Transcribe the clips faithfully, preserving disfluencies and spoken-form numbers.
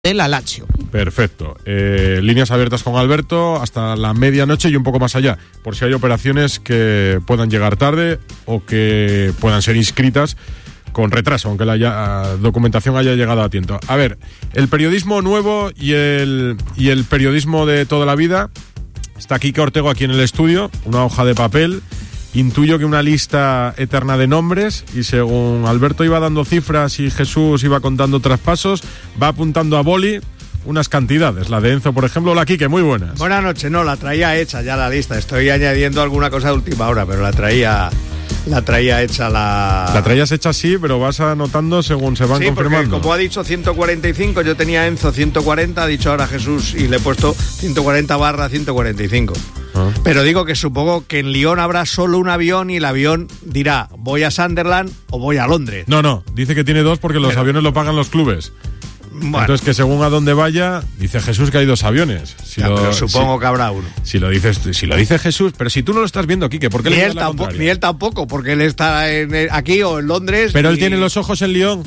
de la Lazio. Perfecto. Eh, líneas abiertas con Alberto hasta la medianoche y un poco más allá, por si hay operaciones que puedan llegar tarde o que puedan ser inscritas con retraso, aunque la ya, documentación haya llegado a tiempo. A ver, el periodismo nuevo y el, y el periodismo de toda la vida. Está Quique Ortego aquí en el estudio, una hoja de papel. Intuyo que una lista eterna de nombres, y según Alberto iba dando cifras y Jesús iba contando traspasos, va apuntando a boli unas cantidades. La de Enzo, por ejemplo. Hola, Quique, muy buenas. Buenas noches. No, la traía hecha ya la lista. Estoy añadiendo alguna cosa de última hora, pero la traía la traía hecha la... La traías hecha sí, pero vas anotando según se van sí, confirmando. Porque, como ha dicho ciento cuarenta y cinco, yo tenía Enzo ciento cuarenta, ha dicho ahora Jesús, y le he puesto ciento cuarenta barra ciento cuarenta y cinco. Ah. Pero digo que supongo que en Lyon habrá solo un avión y el avión dirá, voy a Sunderland o voy a Londres. No, no, dice que tiene dos porque los pero... aviones lo pagan los clubes. Bueno. Entonces, que según a dónde vaya, dice Jesús que hay dos aviones. Si ya, lo, pero supongo si, que habrá uno. Si lo dices, si lo dice Jesús, pero si tú no lo estás viendo, Quique, ¿por qué ni le él la tampoco, Ni él tampoco, porque él está en, aquí o en Londres. Pero y... él tiene los ojos en Lyon.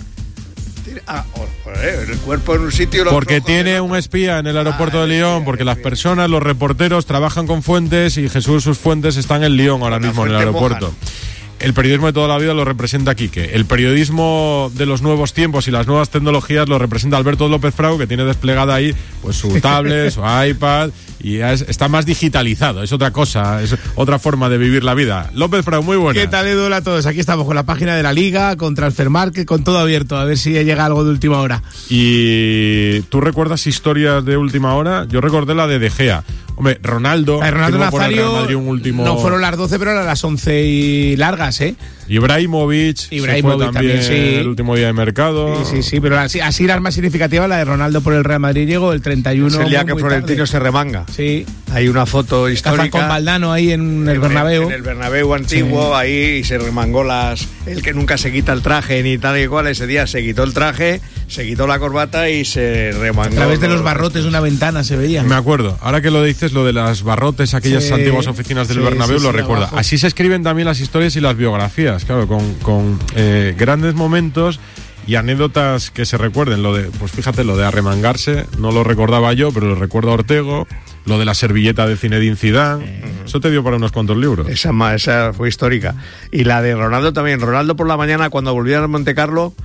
Ah, joder, el cuerpo en un sitio. Los porque tiene un espía en el aeropuerto ah, de Lyon, espía, porque las personas, los reporteros, trabajan con fuentes y Jesús, sus fuentes están en Lyon ahora Una mismo en el aeropuerto. Mojan. El periodismo de toda la vida lo representa Quique. El periodismo de los nuevos tiempos y las nuevas tecnologías lo representa Alberto López Frau, que tiene desplegada ahí pues su tablet, su iPad, y es, está más digitalizado. Es otra cosa, es otra forma de vivir la vida. López Frau, muy buena. ¿Qué tal, Edu? Hola a todos. Aquí estamos con la página de la Liga, con Transfermarkt, con todo abierto, a ver si llega algo de última hora. ¿Y tú recuerdas historias de última hora? Yo recordé la de De Gea. Hombre, Ronaldo, la de Ronaldo Nazario, Madrid un último... no fueron las doce, pero eran las once y largas, ¿eh? Ibrahimovic, Ibrahimovic fue también, también sí. El último día de mercado. Sí, sí, sí, pero así, así las más significativas, la de Ronaldo por el Real Madrid llegó el treinta y uno. Es el día que Florentino tarde. se remanga. Sí. Hay una foto histórica. Están con Valdano ahí en el Bernabéu. En el Bernabéu antiguo, sí. Ahí se remangó las... El que nunca se quita el traje ni tal y cual, ese día se quitó el traje, se quitó la corbata y se remangó. A través de los barrotes de una ventana se veía. Me acuerdo. Ahora que lo dices, lo de las barrotes, aquellas sí. antiguas oficinas del sí, Bernabéu, sí, lo sí, recuerda. Abajo. Así se escriben también las historias y las biografías, claro, con... con Con eh, grandes momentos y anécdotas que se recuerden. Lo de, pues fíjate, lo de arremangarse, no lo recordaba yo, pero lo recuerdo a Ortego. Lo de la servilleta de Zinedine Zidane, eh, eso te dio para unos cuantos libros. Esa, esa fue histórica. Y la de Ronaldo también. Ronaldo por la mañana, cuando volvía a Monte Carlo.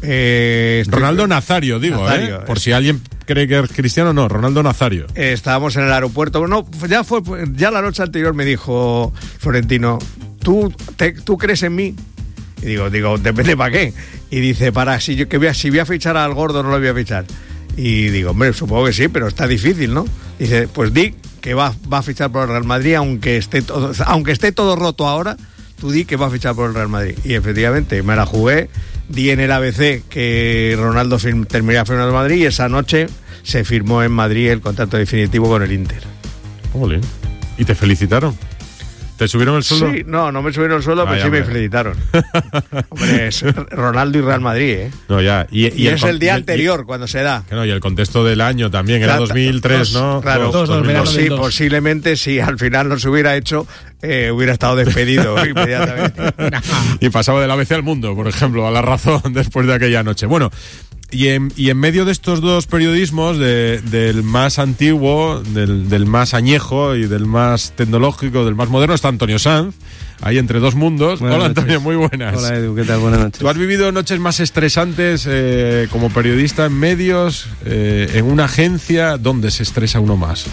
Eh, Ronaldo Nazario, digo, Nazario, eh, por si alguien cree que es cristiano, no, Ronaldo Nazario. Eh, estábamos en el aeropuerto. No, ya fue, ya la noche anterior me dijo Florentino, ¿tú, te, ¿tú crees en mí? Y digo, digo, depende para qué. Y dice, para, si yo que voy a, si voy a fichar al gordo, no lo voy a fichar. Y digo, hombre, supongo que sí, pero está difícil, ¿no? Dice, pues di que va, va a fichar por el Real Madrid, aunque esté todo, aunque esté todo roto ahora, tú di que va a fichar por el Real Madrid. Y efectivamente, me la jugué, di en el A B C que Ronaldo firm, terminaría firmando el Madrid, y esa noche se firmó en Madrid el contrato definitivo con el Inter. Ole. ¿Y te felicitaron? ¿Te subieron el sueldo? Sí, no, no me subieron el sueldo, pero sí me felicitaron. Hombre, es Ronaldo y Real Madrid, ¿eh? No, ya. Y, y, y el es el día y, anterior y, cuando se da. Que no, y el contexto del año también, era claro, dos mil tres, dos, ¿no? Claro, dos, dos, dos, dos, sí, dos. Posiblemente si al final no se hubiera hecho, eh, hubiera estado despedido inmediatamente. Y pasaba del A B C al Mundo, por ejemplo, a La Razón, después de aquella noche. Bueno, y en, y en medio de estos dos periodismos, de, del más antiguo, del, del más añejo y del más tecnológico, del más moderno, está Antonio Sanz, ahí entre dos mundos. Buenas Hola, noches. Antonio, muy buenas. Hola, Edu, ¿qué tal? Buenas noches. ¿Tú has vivido noches más estresantes eh, como periodista en medios, eh, en una agencia? ¿Dónde se estresa uno más?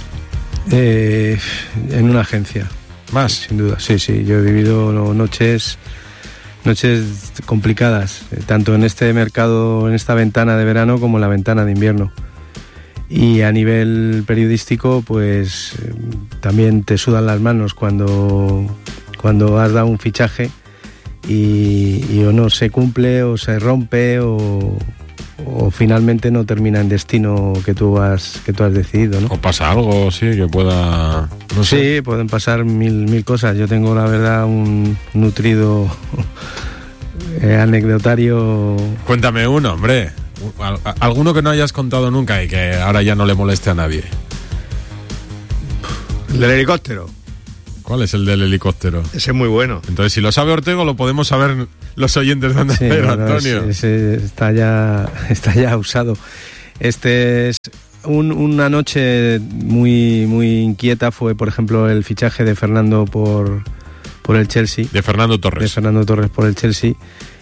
Eh, en una agencia. ¿Más? Sin duda, sí, sí. Yo he vivido noches... Noches complicadas, tanto en este mercado, en esta ventana de verano como en la ventana de invierno. Y a nivel periodístico, pues también te sudan las manos cuando, cuando has dado un fichaje y, y o no se cumple o se rompe o, o finalmente no termina en destino que tú has que tú has decidido, ¿no? O pasa algo, sí, que pueda... No sé. Sí, pueden pasar mil, mil cosas. Yo tengo, la verdad, un nutrido eh, anecdotario. Cuéntame uno, hombre. Alguno que no hayas contado nunca y que ahora ya no le moleste a nadie. El del helicóptero. ¿Cuál es el del helicóptero? Ese es muy bueno. Entonces, si lo sabe Ortego, lo podemos saber los oyentes de Onda sí, Cero, bueno, Antonio. Ese, ese está ya está ya usado. Este es un, una noche muy, muy inquieta fue, por ejemplo, el fichaje de Fernando por, por el Chelsea. De Fernando Torres. De Fernando Torres por el Chelsea.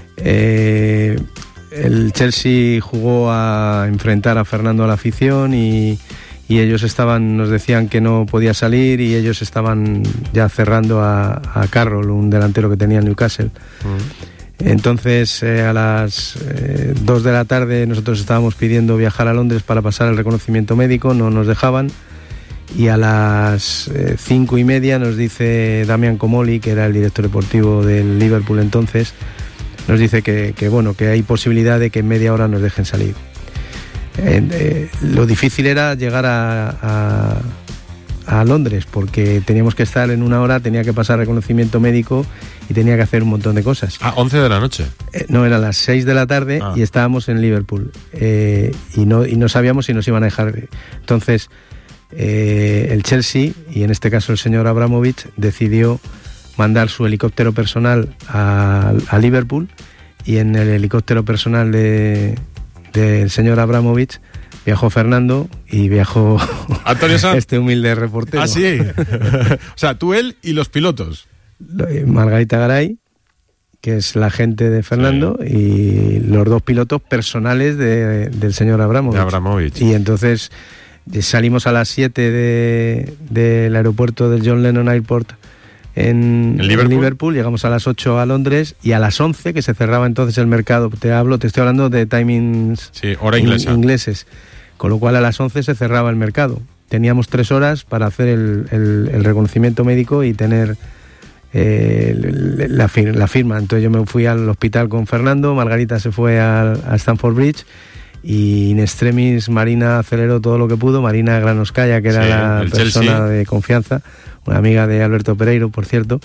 Eh, el Chelsea jugó a enfrentar a Fernando a la afición y, y ellos estaban, nos decían que no podía salir y ellos estaban ya cerrando a, a Carroll, un delantero que tenía Newcastle. Mm. Entonces eh, a las eh, dos de la tarde nosotros estábamos pidiendo viajar a Londres para pasar el reconocimiento médico, no nos dejaban, y a las eh, cinco y media nos dice Damian Comolli, que era el director deportivo del Liverpool entonces, nos dice que, que bueno, que hay posibilidad de que en media hora nos dejen salir. Eh, eh, lo difícil era llegar a, a a Londres, porque teníamos que estar en una hora, tenía que pasar reconocimiento médico y tenía que hacer un montón de cosas. Ah, once de la noche. Eh, no, eran las seis de la tarde ah. y estábamos en Liverpool. Eh, y, no, y no sabíamos si nos iban a dejar. Entonces, eh, el Chelsea, y en este caso el señor Abramovich, decidió mandar su helicóptero personal a, a Liverpool, y en el helicóptero personal de, del señor Abramovich viajó Fernando y viajó Antonio Sanz, este humilde reportero. Ah, sí. O sea, tú, él y los pilotos. Margarita Garay, que es la agente de Fernando, sí. Y los dos pilotos personales de, del señor Abramovich. De Abramovich. Y entonces salimos a las siete de, del aeropuerto del John Lennon Airport en, ¿En, Liverpool? en Liverpool, llegamos a las ocho a Londres, y a las once, que se cerraba entonces el mercado, te hablo, te estoy hablando de timings sí, hora inglesa. ingleses, con lo cual a las once se cerraba el mercado. Teníamos tres horas para hacer el, el, el reconocimiento médico y tener eh, la, fir- la firma. Entonces yo me fui al hospital con Fernando, Margarita se fue a, a Stamford Bridge, y in extremis Marina aceleró todo lo que pudo. Marina Granovskaya, que era sí, la persona Chelsea. de confianza, una amiga de Alberto Pereiro, por cierto,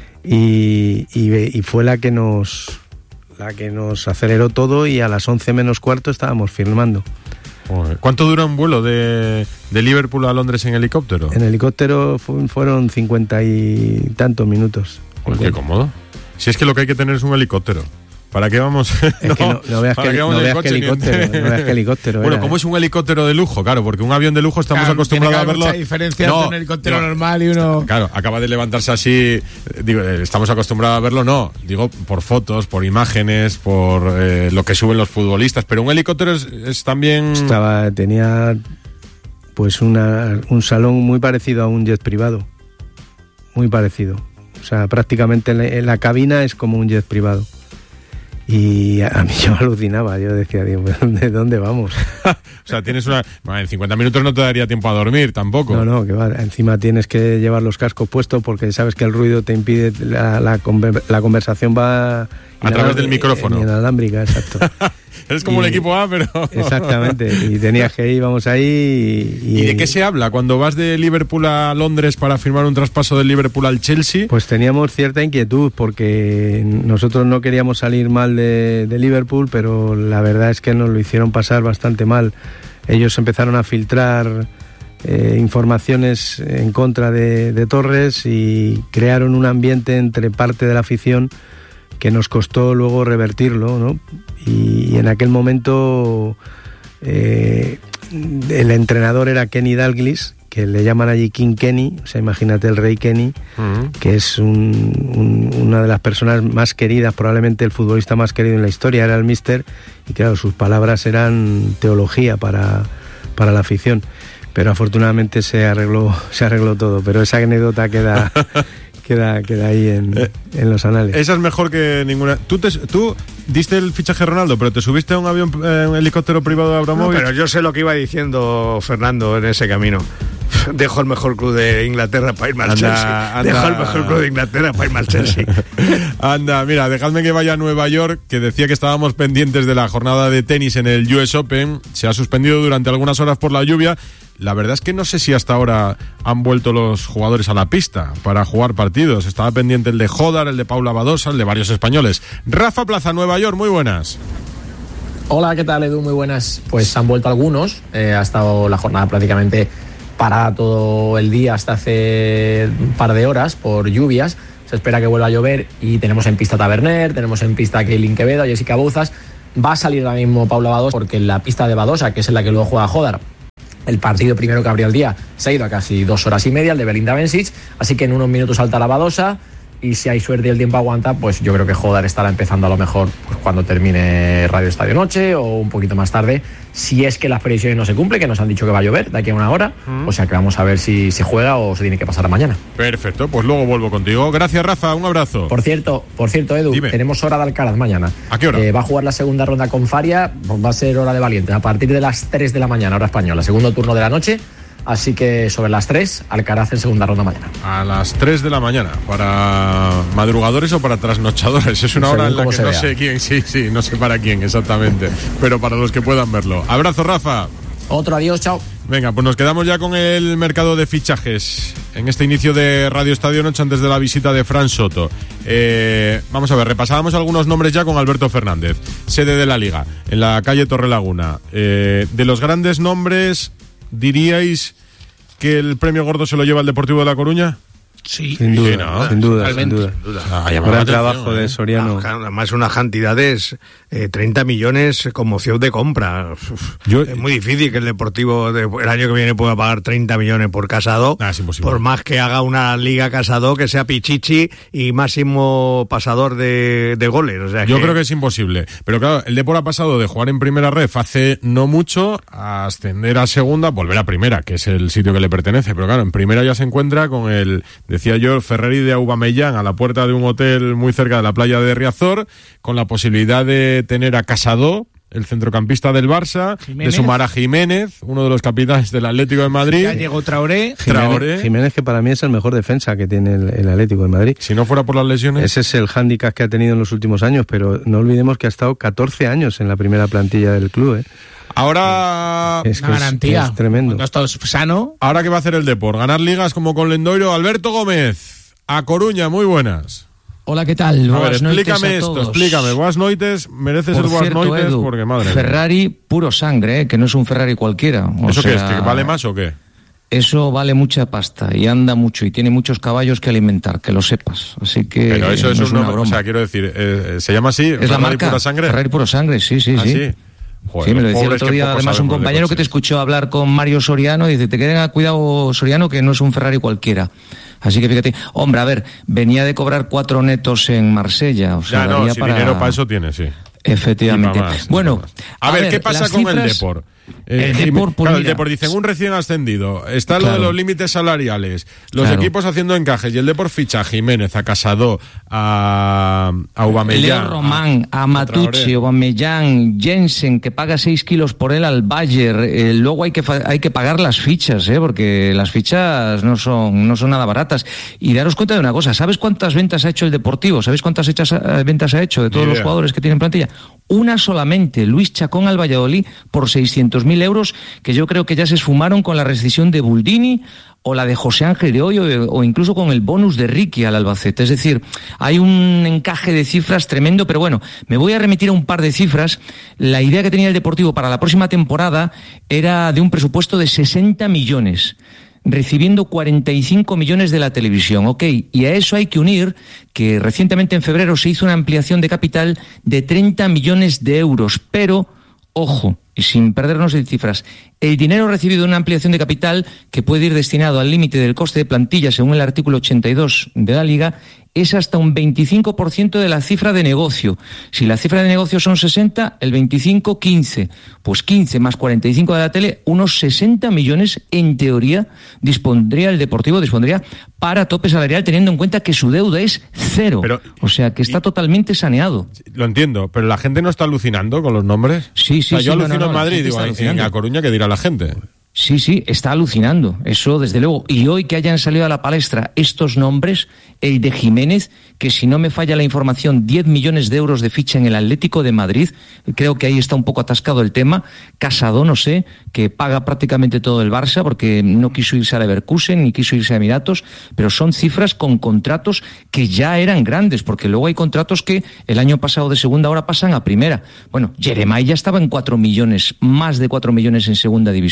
y, y, y fue la que nos la que nos aceleró todo, y a las once menos cuarto estábamos firmando. ¿Cuánto dura un vuelo de, de Liverpool a Londres en helicóptero? En helicóptero fu- fueron cincuenta y tantos minutos. Pues qué cómodo. Si es que lo que hay que tener es un helicóptero. ¿Para qué vamos? Es no, que no, no veas que, no veas que helicóptero. No veas que helicóptero bueno, era, ¿cómo eh? es un helicóptero de lujo? Claro, porque un avión de lujo estamos claro, acostumbrados a verlo. Mucha diferencia no, entre un helicóptero no, normal y uno. Claro, acaba de levantarse así. Digo, estamos acostumbrados a verlo, no. Digo, por fotos, por imágenes, por eh, lo que suben los futbolistas. Pero un helicóptero es, es también. Estaba, tenía pues una, un salón muy parecido a un jet privado. Muy parecido. O sea, prácticamente en la, en la cabina es como un jet privado. Y a mí yo alucinaba, yo decía, Dios, ¿de dónde vamos? O sea, tienes una... Bueno, en cincuenta minutos no te daría tiempo a dormir tampoco. No, no, que va, encima tienes que llevar los cascos puestos porque sabes que el ruido te impide, la, la, conver, la conversación va... A través del micrófono. Inalámbrica, exacto. Eres como y, el equipo A, pero... Exactamente, y tenías que ir, íbamos ahí y, y... ¿Y de qué se habla cuando vas de Liverpool a Londres para firmar un traspaso del Liverpool al Chelsea? Pues teníamos cierta inquietud porque nosotros no queríamos salir mal de, de Liverpool, pero la verdad es que nos lo hicieron pasar bastante mal. Ellos empezaron a filtrar eh, informaciones en contra de, de Torres y crearon un ambiente entre parte de la afición que nos costó luego revertirlo, ¿no? Y, y en aquel momento eh, el entrenador era Kenny Dalglish, que le llaman allí King Kenny, o sea, imagínate el rey Kenny, uh-huh. que es un, un, una de las personas más queridas, probablemente el futbolista más querido en la historia, era el míster, y claro, sus palabras eran teología para, para la afición. Pero afortunadamente se arregló, se arregló todo, pero esa anécdota queda... Queda, queda ahí en, eh, en los anales. Esa es mejor que ninguna. Tú, te, tú diste el fichaje Ronaldo, pero te subiste a un avión, eh, un helicóptero privado de Abramovich. No, pero yo sé lo que iba diciendo Fernando en ese camino. Dejo el mejor club de Inglaterra para irme al anda, Chelsea. Anda. Dejo el mejor club de Inglaterra para irme al Chelsea. Anda, mira, dejadme que vaya a Nueva York, que decía que estábamos pendientes de la jornada de tenis en el U S Open. Se ha suspendido durante algunas horas por la lluvia. La verdad es que no sé si hasta ahora han vuelto los jugadores a la pista para jugar partidos. Estaba pendiente el de Jodar, el de Paula Badosa, el de varios españoles. Rafa Plaza, Nueva York, muy buenas. Hola, ¿qué tal, Edu? Muy buenas. Pues han vuelto algunos. Eh, ha estado la jornada prácticamente parada todo el día hasta hace un par de horas por lluvias. Se espera que vuelva a llover y tenemos en pista a Taberner, tenemos en pista a Keilin Quevedo, a Jessica Bouzas. Va a salir ahora mismo Paula Badosa porque en la pista de Badosa, que es en la que luego juega Jodar, el partido primero que abrió el día se ha ido a casi dos horas y media, el de Belinda Bencic, así que en unos minutos saltará Badosa. Y si hay suerte y el tiempo aguanta, pues yo creo que Jodar estará empezando a lo mejor pues cuando termine Radio Estadio Noche o un poquito más tarde, si es que las previsiones no se cumplen, que nos han dicho que va a llover de aquí a una hora, mm. o sea que vamos a ver si se juega o se tiene que pasar a mañana. Perfecto, pues luego vuelvo contigo. Gracias, Rafa, un abrazo. Por cierto, por cierto, Edu, Dime. tenemos hora de Alcaraz mañana. ¿A qué hora? Eh, va a jugar la segunda ronda con Faria, pues va a ser hora de valiente, a partir de las tres de la mañana, hora española, segundo turno de la noche. Así que sobre las tres, Alcaraz en segunda ronda mañana. A las tres de la mañana, ¿para madrugadores o para trasnochadores? Es una hora en la que no sé quién, sí, sí, no sé para quién exactamente, pero para los que puedan verlo. Abrazo, Rafa. Otro adiós, chao. Venga, pues nos quedamos ya con el mercado de fichajes en este inicio de Radio Estadio Noche antes de la visita de Fran Soto. Eh, vamos a ver, repasábamos algunos nombres ya con Alberto Fernández, sede de la Liga, en la calle Torrelaguna. Eh, de los grandes nombres, ¿diríais que el premio gordo se lo lleva el Deportivo de La Coruña? Sí, sin duda, sí, ¿no? sin duda, sin duda. Sin duda. Ah, Gran trabajo ¿eh? de Soriano. Ah, además, unas cantidades, eh, treinta millones como opción de compra. Yo, es muy difícil que el Deportivo de, el año que viene pueda pagar treinta millones por Casado. Ah, es imposible. Por más que haga una Liga Casado que sea Pichichi y máximo pasador de, de goles. O sea, Yo que... creo que es imposible. Pero claro, el Depor ha pasado de jugar en primera ref hace no mucho a ascender a segunda, volver a primera, que es el sitio que le pertenece. Pero claro, en primera ya se encuentra con el... Decía yo, el Ferrari de Aubameyang a la puerta de un hotel muy cerca de la playa de Riazor, con la posibilidad de tener a Casado, el centrocampista del Barça, Jiménez. De sumar a Jiménez, uno de los capitanes del Atlético de Madrid. Ya llegó Traoré. Traoré. Jiménez, Jiménez, que para mí es el mejor defensa que tiene el, el Atlético de Madrid. Si no fuera por las lesiones. Ese es el hándicap que ha tenido en los últimos años, pero no olvidemos que ha estado catorce años en la primera plantilla del club, ¿eh? Ahora es una garantía. Es, es tremendo. No está sano. Ahora, ¿qué va a hacer el Depor? Ganar ligas como con Lendoiro. Alberto Gómez, A Coruña, muy buenas. Hola, ¿qué tal? A ver, explícame esto, todos. explícame. Buenas noites, mereces Por el buenas cierto, noites Edu, porque madre. Ferrari puro sangre, ¿eh? Que no es un Ferrari cualquiera. O ¿Eso sea, qué es? ¿Que vale más o qué? Eso vale mucha pasta y anda mucho y tiene muchos caballos que alimentar, que lo sepas. Así que pero eso, no eso es una no, broma. O sea, quiero decir, eh, ¿se llama así? Es ¿Ferrari la marca pura sangre? Ferrari puro sangre, sí, sí, ¿Ah, sí. sí? Joder, sí, me lo decía el pobres otro que día, poco además, un sabemos de compañero que te coches. escuchó hablar con Mario Soriano y dice, te queden a cuidado, Soriano, que no es un Ferrari cualquiera. Así que fíjate, hombre, a ver, venía de cobrar cuatro netos en Marsella. O sea, ya, no, daría si para... dinero para eso tiene, sí. Efectivamente. Y más, bueno, a, a ver, ver, ¿qué pasa con cifras... el Depor? Eh, el Depor, pues claro, mira, el Depor dicen un recién ascendido, está claro. lo de los límites salariales, los claro. equipos haciendo encajes y el Depor ficha a Jiménez, a Casado, a, a Aubameyang, Leo Román, a, a Matucci, Aubameyang, Jensen, que paga seis kilos por él al Bayern. Eh, luego hay que hay que pagar las fichas, eh, porque las fichas no son no son nada baratas. Y daros cuenta de una cosa, ¿sabes cuántas ventas ha hecho el Deportivo? ¿Sabéis cuántas hechas, eh, ventas ha hecho de todos los jugadores que tienen plantilla? Una solamente, Luis Chacón al Valladolid por seiscientos mil euros, que yo creo que ya se esfumaron con la rescisión de Buldini o la de José Ángel de Hoyo o incluso con el bonus de Ricky al Albacete. Es decir, hay un encaje de cifras tremendo, pero bueno, me voy a remitir a un par de cifras. La idea que tenía el Deportivo para la próxima temporada era de un presupuesto de sesenta millones. Recibiendo cuarenta y cinco millones de la televisión, ok, y a eso hay que unir que recientemente en febrero se hizo una ampliación de capital de treinta millones de euros, pero, ojo, y sin perdernos en cifras, el dinero recibido en una ampliación de capital que puede ir destinado al límite del coste de plantilla según el artículo ochenta y dos de la Liga es hasta un veinticinco por ciento de la cifra de negocio. Si la cifra de negocio son sesenta, el veinticinco, quince. Pues quince más cuarenta y cinco de la tele, unos sesenta millones en teoría dispondría el Deportivo, dispondría para tope salarial teniendo en cuenta que su deuda es cero. Pero, o sea que está y, totalmente saneado. Lo entiendo, pero la gente no está alucinando con los nombres. Sí, sí, o sea, yo sí, alucino no, no, en no, Madrid, digo, en A Coruña, ¿qué dirá la gente? Sí, sí, está alucinando, eso desde luego. Y hoy que hayan salido a la palestra estos nombres, el de Jiménez, que si no me falla la información, diez millones de euros de ficha en el Atlético de Madrid, creo que ahí está un poco atascado el tema. Casado, no sé, que paga prácticamente todo el Barça porque no quiso irse a Leverkusen ni quiso irse a Emiratos, pero son cifras con contratos que ya eran grandes, porque luego hay contratos que el año pasado de segunda ahora pasan a primera. Bueno, Jeremai ya estaba en cuatro millones, más de cuatro millones en segunda división.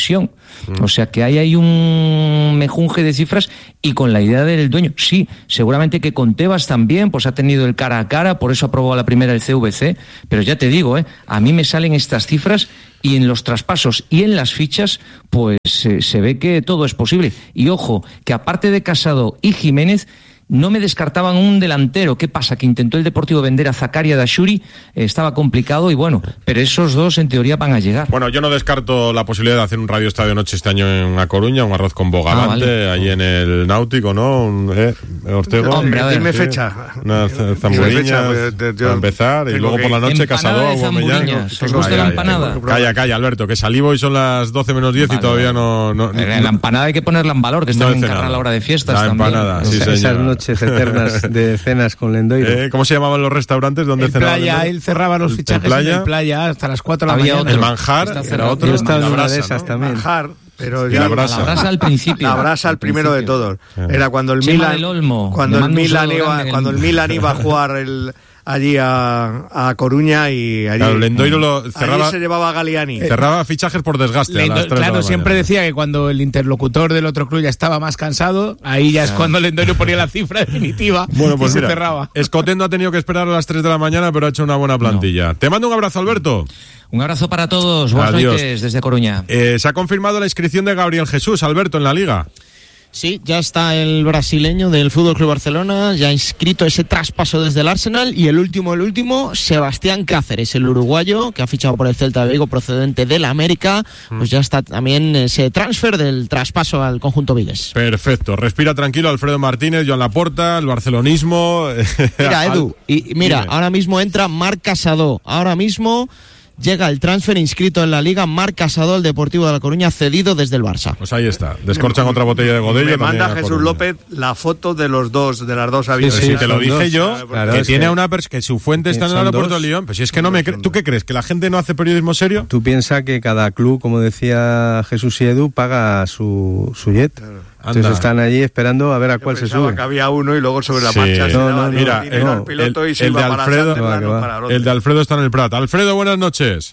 Mm. O sea que ahí hay un mejunje de cifras y con la idea del dueño. Sí, seguramente que con Tebas también, pues ha tenido el cara a cara, por eso aprobó a la primera el C V C, pero ya te digo, ¿eh? A mí me salen estas cifras y en los traspasos y en las fichas, pues eh, se ve que todo es posible. Y ojo, que aparte de Casado y Jiménez, no me descartaban un delantero. ¿Qué pasa? Que intentó el Deportivo vender a Zakaria Dashuri, eh, estaba complicado y bueno, pero esos dos en teoría van a llegar. Bueno, yo no descarto la posibilidad de hacer un Radio Estadio Noche este año en A Coruña, un arroz con bogavante, ah, vale. Ahí en el Náutico, ¿no? Un, eh, Ortego. Hombre, a ver, dime fecha. Una zambureña para empezar y luego por la noche Casado, Aguamellán. ¿Os gusta la empanada? Calla, calla, Alberto, que salivo y son las doce menos diez vale, y todavía no, no, no... La empanada hay que ponerla en valor, que está no en carrera a la hora de fiestas la también. Empanada, sí, o sea, noches eternas de cenas con Lendoiro. Eh, ¿Cómo se llamaban los restaurantes donde el cenaba? Playa, él cerraba los fichajes en, playa, en el Playa hasta las cuatro de la Había mañana. Otro. El Manjar era otro. Yo estaba en una de esas, ¿no? También. Manjar, pero ya la brasa. La brasa al principio. La brasa al primero de todos. Era cuando el Chema Milan Olmo, cuando el Milan iba cuando el Milan iba a jugar el allí a, a Coruña y allí, claro, Lendoiro lo cerraba, allí se llevaba a Galiani. Cerraba fichajes por desgaste. Lendo, a las tres claro, de la siempre decía que cuando el interlocutor del otro club ya estaba más cansado, ahí ya es claro. Cuando Lendoiro ponía la cifra definitiva bueno, pues y mira, se cerraba. Escotendo ha tenido que esperar a las tres de la mañana, pero ha hecho una buena plantilla. No. Te mando un abrazo, Alberto. Un abrazo para todos. Buenas Adiós. noches desde Coruña. Eh, se ha confirmado la inscripción de Gabriel Jesús, Alberto, en la Liga. Sí, ya está el brasileño del Fútbol Club Barcelona, ya ha inscrito ese traspaso desde el Arsenal, y el último, el último, Sebastián Cáceres, el uruguayo que ha fichado por el Celta de Vigo procedente del América, pues ya está también ese transfer del traspaso al conjunto vigués. Perfecto, respira tranquilo Alfredo Martínez, Joan Laporta, el barcelonismo. Mira, Edu, y mira, Dime. Ahora mismo entra Marc Casado, ahora mismo llega el transfer inscrito en la Liga, Marc Casado, el Deportivo de La Coruña, cedido desde el Barça. Pues ahí está, descorchan me, otra botella de Godello. Me manda Jesús López la foto de los dos, de las dos aviones. Sí, sí, te lo dije dos. yo, claro, que tiene que una pers que su fuente está en el aeropuerto de Lyon. Pues si es que no me ¿Tú qué crees? ¿Que la gente no hace periodismo serio? Tú piensas que cada club, como decía Jesús y Edu, paga su, su jet. Claro. Entonces Anda. Están allí esperando a ver a Yo cuál se sube. Que había uno y luego sobre la sí. marcha. No, no, no, mira, el, el, piloto el, y se el de Alfredo, para va, va. Para el de Alfredo está en el Prat. Alfredo, buenas noches.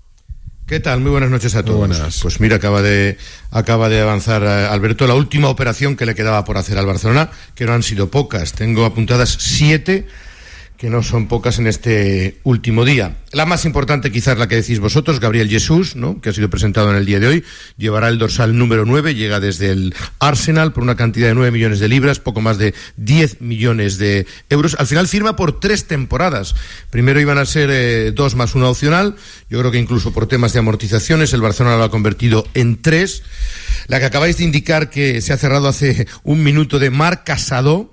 ¿Qué tal? Muy buenas noches a todos. Buenas. Pues mira, acaba de acaba de avanzar eh, Alberto la última operación que le quedaba por hacer al Barcelona, que no han sido pocas. Tengo apuntadas siete, que no son pocas en este último día. La más importante quizás la que decís vosotros, Gabriel Jesús, ¿no?, que ha sido presentado en el día de hoy, llevará el dorsal número nueve, llega desde el Arsenal por una cantidad de nueve millones de libras, poco más de diez millones de euros. Al final firma por tres temporadas. Primero iban a ser eh, dos más una opcional. Yo creo que incluso por temas de amortizaciones el Barcelona lo ha convertido en tres. La que acabáis de indicar que se ha cerrado hace un minuto de Marc Casado.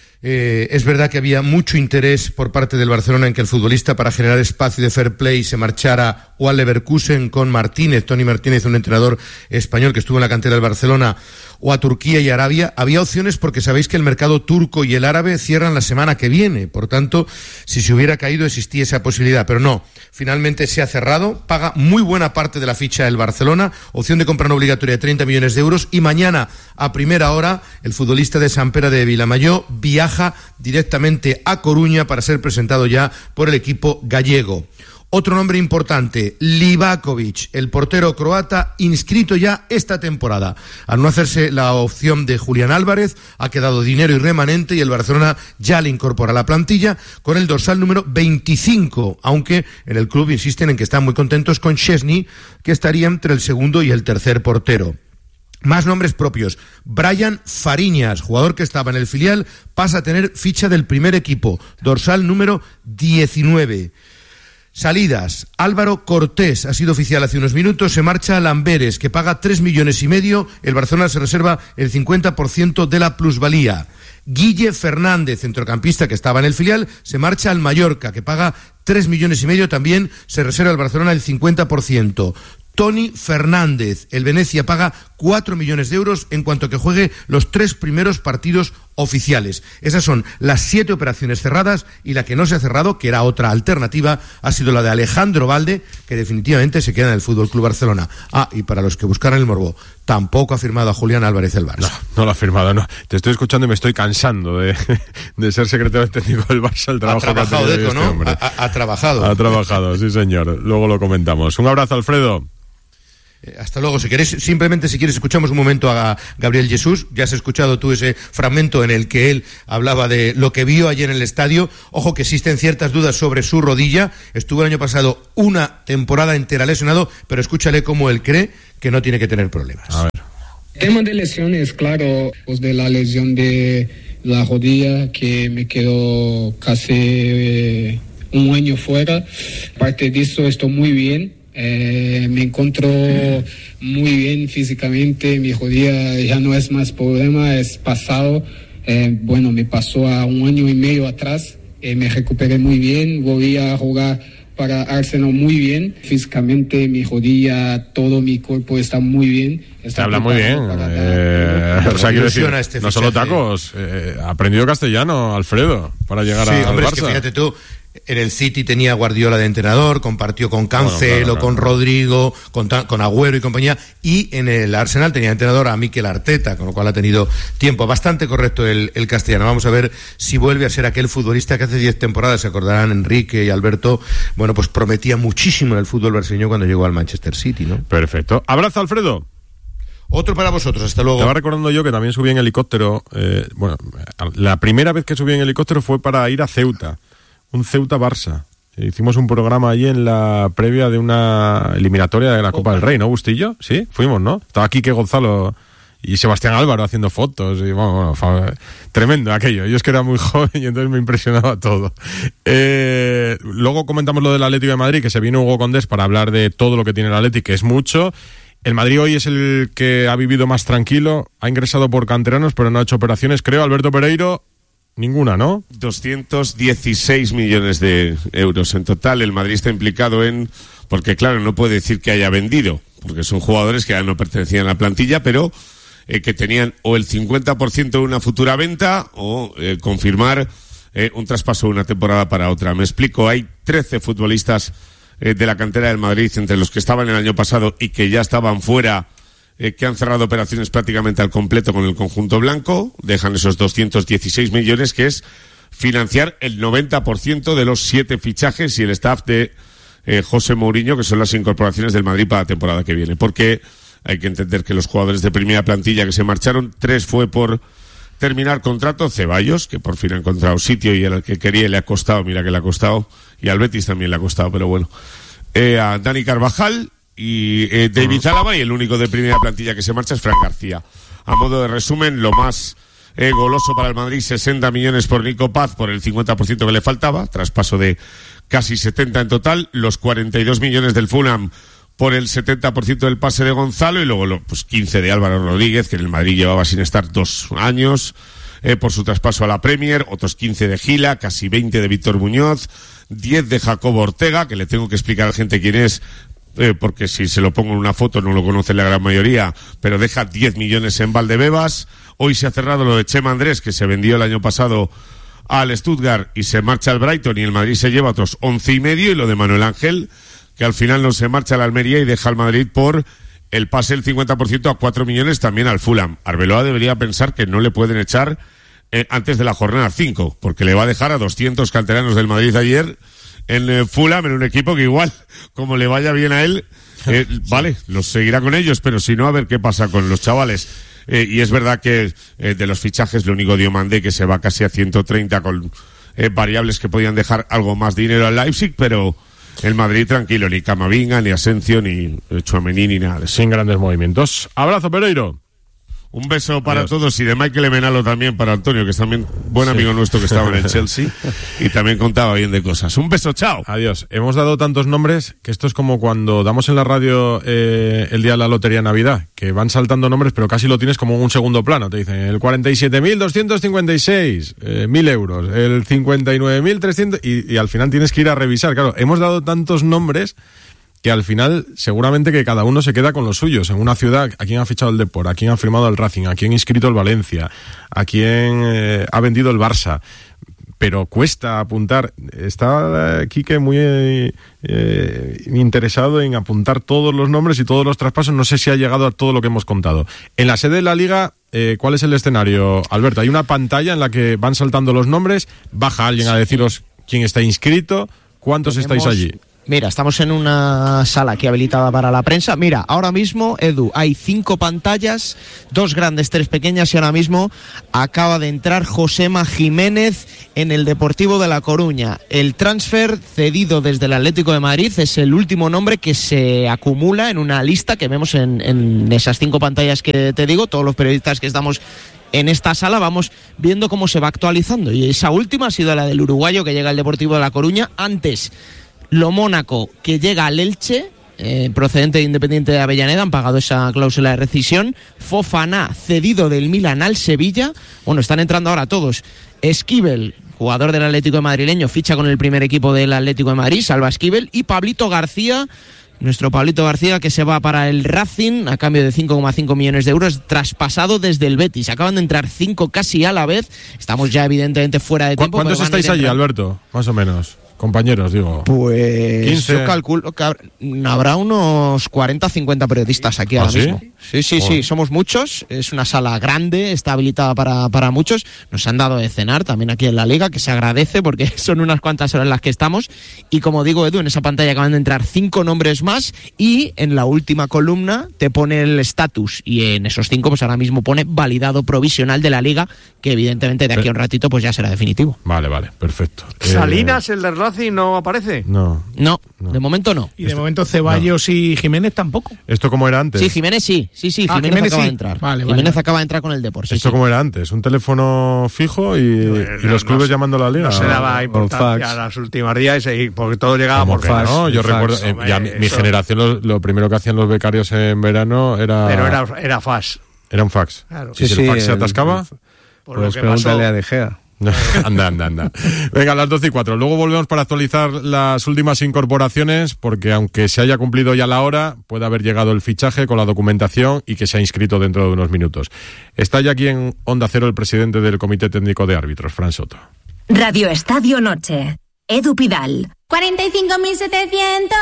Eh, es verdad que había mucho interés por parte del Barcelona en que el futbolista, para generar espacio de fair play, se marchara o al Leverkusen con Martínez, Toni Martínez, un entrenador español que estuvo en la cantera del Barcelona, o a Turquía y Arabia. Había opciones porque sabéis que el mercado turco y el árabe cierran la semana que viene. Por tanto, si se hubiera caído existía esa posibilidad, pero no. Finalmente se ha cerrado, paga muy buena parte de la ficha del Barcelona, opción de compra no obligatoria de treinta millones de euros, y mañana a primera hora el futbolista de Sant Pere de Vilamayó viaja directamente a Coruña para ser presentado ya por el equipo gallego. Otro nombre importante, Livakovic, el portero croata, inscrito ya esta temporada. Al no hacerse la opción de Julián Álvarez, ha quedado dinero y remanente y el Barcelona ya le incorpora a la plantilla con el dorsal número veinticinco, aunque en el club insisten en que están muy contentos con Szczesny, que estaría entre el segundo y el tercer portero. Más nombres propios. Brian Fariñas, jugador que estaba en el filial, pasa a tener ficha del primer equipo, dorsal número diecinueve. Salidas. Álvaro Cortés ha sido oficial hace unos minutos, se marcha a Lamberes, que paga tres millones y medio, el Barcelona se reserva el cincuenta por ciento de la plusvalía. Guille Fernández, centrocampista que estaba en el filial, se marcha al Mallorca, que paga tres millones y medio, también se reserva al Barcelona el cincuenta por ciento. Toni Fernández, el Venecia paga cuatro millones de euros en cuanto que juegue los tres primeros partidos oficiales. Esas son las siete operaciones cerradas, y la que no se ha cerrado, que era otra alternativa, ha sido la de Alejandro Valde, que definitivamente se queda en el Fútbol Club Barcelona. Ah, y para los que buscaran el morbo, tampoco ha firmado a Julián Álvarez el Barça. No, no lo ha firmado, no. Te estoy escuchando y me estoy cansando de, de ser secretario técnico del Barça, el trabajo ha trabajado, que ha tenido Deco, este ¿no? hombre. Ha, ha trabajado. Ha trabajado, sí señor. Luego lo comentamos. Un abrazo, Alfredo. Eh, hasta luego. Si queréis, simplemente si quieres escuchamos un momento a Gabriel Jesús. Ya has escuchado tú ese fragmento en el que él hablaba de lo que vio ayer en el estadio. Ojo que existen ciertas dudas sobre su rodilla. Estuvo el año pasado una temporada entera lesionado, pero escúchale cómo él cree que no tiene que tener problemas. A ver. El tema de lesiones, claro, pues de la lesión de la rodilla que me quedó casi eh, un año fuera. Aparte de eso estoy muy bien, eh, me encuentro muy bien físicamente, mi rodilla ya no es más problema, es pasado, eh, bueno, me pasó a un año y medio atrás, eh, me recuperé muy bien, volví a jugar para Arsenal muy bien, físicamente mi rodilla, todo mi cuerpo está muy bien. Está habla muy bien, eh, o sea, quiero decir, este no solo tacos, eh, ha aprendido castellano, Alfredo, para llegar sí, a, hombre, al Barça. Es que fíjate tú, en el City tenía Guardiola de entrenador, compartió con Cancelo, bueno, claro, claro. con Rodrigo, con, con Agüero y compañía, y en el Arsenal tenía entrenador a Mikel Arteta, con lo cual ha tenido tiempo. Bastante correcto el, el castellano. Vamos a ver si vuelve a ser aquel futbolista que hace diez temporadas, se acordarán Enrique y Alberto, bueno, pues prometía muchísimo en el fútbol brasileño cuando llegó al Manchester City, ¿no? Perfecto. Abrazo, Alfredo. Otro para vosotros, hasta luego. Estaba recordando yo que también subí en helicóptero, eh, bueno, la primera vez que subí en helicóptero fue para ir a Ceuta, un Ceuta-Barça. Hicimos un programa allí en la previa de una eliminatoria de la Copa del Rey, ¿no, Bustillo? Sí, fuimos, ¿no? Estaba Quique Gonzalo y Sebastián Álvaro haciendo fotos y bueno, bueno fue tremendo aquello. Yo es que era muy joven y entonces me impresionaba todo. Eh, luego comentamos lo del Atlético de Madrid, que se vino Hugo Condés para hablar de todo lo que tiene el Atlético, que es mucho. El Madrid hoy es el que ha vivido más tranquilo, ha ingresado por canteranos, pero no ha hecho operaciones, creo. Alberto Pereiro, ninguna, ¿no? doscientos dieciséis millones de euros en total. El Madrid está implicado en... Porque, claro, no puede decir que haya vendido, porque son jugadores que ya no pertenecían a la plantilla, pero eh, que tenían o el cincuenta por ciento de una futura venta o eh, confirmar eh, un traspaso de una temporada para otra. Me explico, hay trece futbolistas de la cantera del Madrid, entre los que estaban el año pasado y que ya estaban fuera, eh, que han cerrado operaciones prácticamente al completo con el conjunto blanco, dejan esos doscientos dieciséis millones, que es financiar el noventa por ciento de los siete fichajes y el staff de eh, José Mourinho, que son las incorporaciones del Madrid para la temporada que viene. Porque hay que entender que los jugadores de primera plantilla que se marcharon, tres fue por terminar contrato. Ceballos, que por fin ha encontrado sitio y era el que quería y le ha costado, mira que le ha costado, y al Betis también le ha costado, pero bueno. Eh, a Dani Carvajal y eh, David Zalaba, y el único de primera plantilla que se marcha es Fran García. A modo de resumen, lo más eh, goloso para el Madrid, sesenta millones por Nico Paz, por el cincuenta por ciento que le faltaba, traspaso de casi setenta en total, los cuarenta y dos millones del Fulham por el setenta por ciento del pase de Gonzalo, y luego lo, pues quince de Álvaro Rodríguez, que en el Madrid llevaba sin estar dos años, eh, por su traspaso a la Premier, otros quince de Gila, casi veinte de Víctor Muñoz, diez de Jacobo Ortega, que le tengo que explicar a la gente quién es, eh, porque si se lo pongo en una foto no lo conoce la gran mayoría, pero deja diez millones en Valdebebas. Hoy se ha cerrado lo de Chema Andrés, que se vendió el año pasado al Stuttgart y se marcha al Brighton, y el Madrid se lleva otros once y medio, y lo de Manuel Ángel, que al final no se marcha a la Almería y deja al Madrid por el pase del cincuenta por ciento a cuatro millones también al Fulham. Arbeloa debería pensar que no le pueden echar eh, antes de la jornada cinco, porque le va a dejar a doscientos canteranos del Madrid ayer en eh, Fulham, en un equipo que igual, como le vaya bien a él, eh, sí. Vale, los seguirá con ellos, pero si no, a ver qué pasa con los chavales. Eh, y es verdad que eh, de los fichajes, lo único Diomandé, que se va casi a ciento treinta con eh, variables que podían dejar algo más dinero al Leipzig, pero el Madrid tranquilo, ni Camavinga, ni Asensio, ni Tchouaméni, ni nada. Sin grandes movimientos. Abrazo, Pereiro. Un beso para Adiós. Todos, y de Michael Emenalo también para Antonio, que es también buen amigo sí. nuestro, que estaba en el Chelsea y también contaba bien de cosas. Un beso, chao. Adiós. Hemos dado tantos nombres que esto es como cuando damos en la radio eh, el día de la Lotería de Navidad, que van saltando nombres, pero casi lo tienes como en un segundo plano. Te dicen el cuarenta y siete mil doscientos cincuenta y seis, eh, mil euros, el cincuenta y nueve mil trescientos, y, y al final tienes que ir a revisar. Claro, hemos dado tantos nombres que al final seguramente que cada uno se queda con los suyos. En una ciudad, ¿a quién ha fichado el Depor? ¿A quién ha firmado el Racing? ¿A quién ha inscrito el Valencia? ¿A quién eh, ha vendido el Barça? Pero cuesta apuntar. Está eh, Quique muy eh, eh, interesado en apuntar todos los nombres y todos los traspasos. No sé si ha llegado a todo lo que hemos contado. En la sede de la Liga, eh, ¿cuál es el escenario, Alberto? Hay una pantalla en la que van saltando los nombres, baja alguien sí. a deciros quién está inscrito. ¿Cuántos tenemos, estáis allí? Mira, estamos en una sala aquí habilitada para la prensa. Mira, ahora mismo, Edu, hay cinco pantallas, dos grandes, tres pequeñas, y ahora mismo acaba de entrar Josema Jiménez en el Deportivo de La Coruña. El transfer cedido desde el Atlético de Madrid es el último nombre que se acumula en una lista que vemos en, en esas cinco pantallas que te digo. Todos los periodistas que estamos en esta sala vamos viendo cómo se va actualizando, y esa última ha sido la del uruguayo que llega al Deportivo de La Coruña. Antes, Lo Mónaco, que llega al Elche, eh, procedente de Independiente de Avellaneda, han pagado esa cláusula de rescisión. Fofana, cedido del Milan al Sevilla. Bueno, están entrando ahora todos. Esquivel, jugador del Atlético de Madrileño, ficha con el primer equipo del Atlético de Madrid, Salva Esquivel. Y Pablito García, nuestro Pablito García, que se va para el Racing a cambio de cinco coma cinco millones de euros, traspasado desde el Betis. Acaban de entrar cinco casi a la vez. Estamos ya evidentemente fuera de tiempo. ¿Cuántos estáis allí, Alberto? Más o menos. Compañeros, digo. Pues quince. Yo calculo que habrá unos cuarenta, cincuenta periodistas aquí ¿Ah, ahora sí? mismo. Sí, sí, Joder. sí, somos muchos. Es una sala grande, está habilitada para, para muchos. Nos han dado de cenar también aquí en la Liga, que se agradece porque son unas cuantas horas en las que estamos. Y como digo, Edu, en esa pantalla acaban de entrar cinco nombres más, y en la última columna te pone el estatus, y en esos cinco pues ahora mismo pone validado provisional de la Liga, que evidentemente de aquí a un ratito pues ya será definitivo. Vale, vale, perfecto. Salinas, el del Racing, no aparece. No. No, de momento no. Y de momento Ceballos y Jiménez tampoco. ¿Esto cómo era antes? Sí, Jiménez sí, sí, sí, Ah, Jiménez, Jiménez acaba sí. de entrar. Vale, vale, Jiménez vale. acaba de entrar con el Depor. Sí, ¿Esto sí. cómo era antes? ¿Un teléfono fijo y, y los clubes llamando a la liga? No se daba importancia fax. a las últimas días, y- porque todo llegaba ¿Cómo por que fax. no? Yo fax. recuerdo, eh, Hombre, ya mi, mi eso- generación lo, lo primero que hacían los becarios en verano era, Pero era, era fax. era un fax. Claro. ¿Y Sí, si sí, el fax se el- atascaba? Por lo Pues que pregúntale pasó. a De Gea. anda, anda, anda. Venga, a las doce y cuatro. Luego volvemos para actualizar las últimas incorporaciones, porque aunque se haya cumplido ya la hora, puede haber llegado el fichaje con la documentación y que se ha inscrito dentro de unos minutos. Está ya aquí en Onda Cero el presidente del Comité Técnico de Árbitros, Fran Soto. Radio Estadio Noche. Edu Pidal. cuarenta y cinco mil setecientos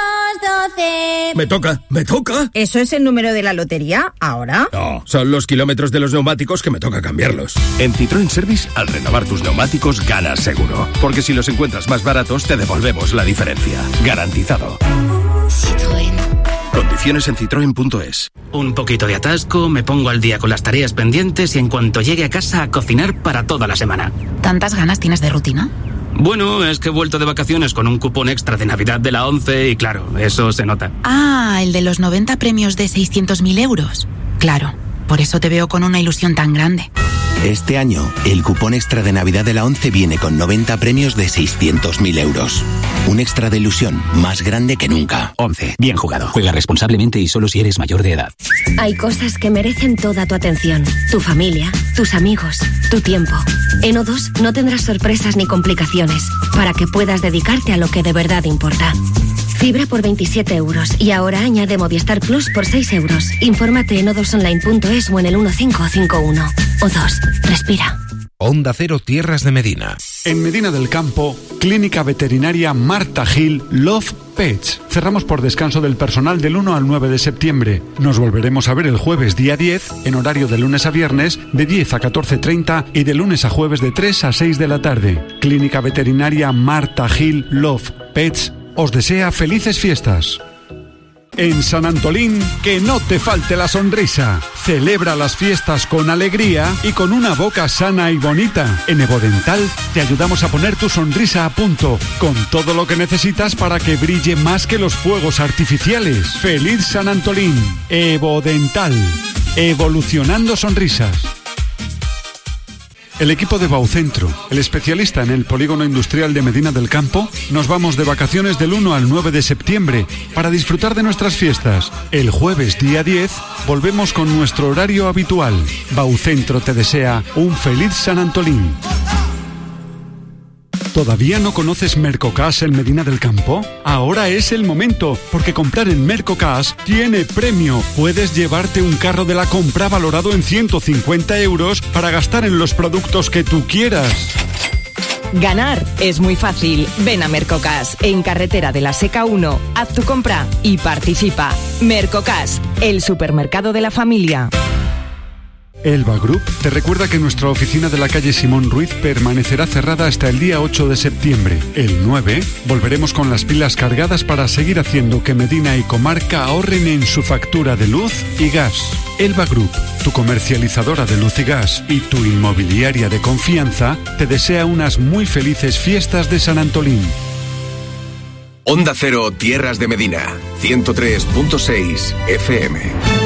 doce. Me toca, me toca. ¿Eso es el número de la lotería? ¿Ahora? No, son los kilómetros de los neumáticos que me toca cambiarlos. En Citroën Service, al renovar tus neumáticos, ganas seguro. Porque si los encuentras más baratos, te devolvemos la diferencia. Garantizado. Citroën. Condiciones en citroen punto es. Un poquito de atasco, me pongo al día con las tareas pendientes y en cuanto llegue a casa a cocinar para toda la semana. ¿Tantas ganas tienes de rutina? Bueno, es que he vuelto de vacaciones con un cupón extra de Navidad de la ONCE y claro, eso se nota. Ah, el de los noventa premios de seiscientos mil euros. Claro, por eso te veo con una ilusión tan grande. Este año, el cupón extra de Navidad de la ONCE viene con noventa premios de seiscientos mil euros. Un extra de ilusión más grande que nunca. ONCE, bien jugado. Juega responsablemente y solo si eres mayor de edad. Hay cosas que merecen toda tu atención. Tu familia, tus amigos, tu tiempo. En O dos no tendrás sorpresas ni complicaciones, para que puedas dedicarte a lo que de verdad importa. Fibra por veintisiete euros y ahora añade Movistar Plus por seis euros. Infórmate en o dos online punto es o en el uno cinco cinco uno. O dos, respira. Onda Cero Tierras de Medina. En Medina del Campo, Clínica Veterinaria Marta Gil Love Pets. Cerramos por descanso del personal del uno al nueve de septiembre. Nos volveremos a ver el jueves día diez, en horario de lunes a viernes, de diez a catorce treinta y de lunes a jueves de tres a seis de la tarde. Clínica Veterinaria Marta Gil Love Pets os desea felices fiestas. En San Antolín, que no te falte la sonrisa. Celebra las fiestas con alegría y con una boca sana y bonita. En Evodental te ayudamos a poner tu sonrisa a punto, con todo lo que necesitas para que brille más que los fuegos artificiales. ¡Feliz San Antolín! Evodental. Evolucionando sonrisas. El equipo de Baucentro, el especialista en el polígono industrial de Medina del Campo, nos vamos de vacaciones del uno al nueve de septiembre para disfrutar de nuestras fiestas. El jueves día diez volvemos con nuestro horario habitual. Baucentro te desea un feliz San Antolín. ¿Todavía no conoces Mercocash en Medina del Campo? Ahora es el momento, porque comprar en Mercocash tiene premio. Puedes llevarte un carro de la compra valorado en ciento cincuenta euros para gastar en los productos que tú quieras. Ganar es muy fácil. Ven a Mercocash, en Carretera de la Seca uno, haz tu compra y participa. Mercocash, el supermercado de la familia. Elba Group te recuerda que nuestra oficina de la calle Simón Ruiz permanecerá cerrada hasta el día ocho de septiembre. El nueve volveremos con las pilas cargadas para seguir haciendo que Medina y comarca ahorren en su factura de luz y gas. Elba Group, tu comercializadora de luz y gas y tu inmobiliaria de confianza, te desea unas muy felices fiestas de San Antolín. Onda Cero, Tierras de Medina, ciento tres punto seis F M.